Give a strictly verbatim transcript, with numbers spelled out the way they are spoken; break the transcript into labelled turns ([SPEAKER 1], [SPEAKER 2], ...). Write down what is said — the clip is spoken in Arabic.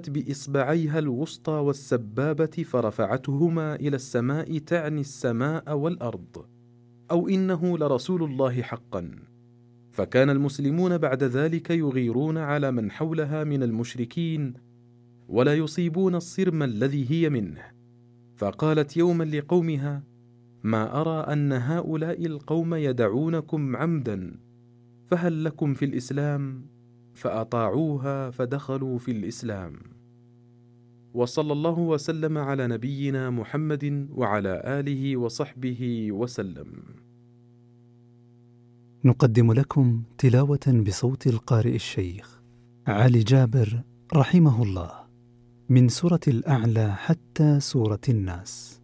[SPEAKER 1] بإصبعيها الوسطى والسبابة فرفعتهما إلى السماء تعني السماء والأرض، أو إنه لرسول الله حقا. فكان المسلمون بعد ذلك يغيرون على من حولها من المشركين ولا يصيبون الصرم الذي هي منه. فقالت يوما لقومها: ما أرى أن هؤلاء القوم يدعونكم عمدا، فهل لكم في الإسلام؟ فأطاعوها فدخلوا في الإسلام. وصلى الله وسلم على نبينا محمد وعلى آله وصحبه وسلم.
[SPEAKER 2] نقدم لكم تلاوة بصوت القارئ الشيخ علي جابر رحمه الله من سورة الأعلى حتى سورة الناس.